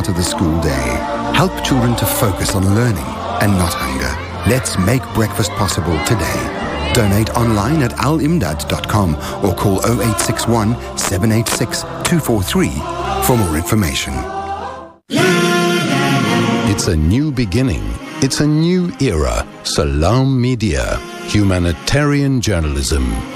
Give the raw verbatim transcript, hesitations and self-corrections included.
start of the school day. Help children to focus on learning and not hunger. Let's make breakfast possible today. Donate online at al imdad dot com or call oh eight six one, seven eight six, two four three for more information. It's a new beginning. It's a new era. Salam Media. Humanitarian journalism.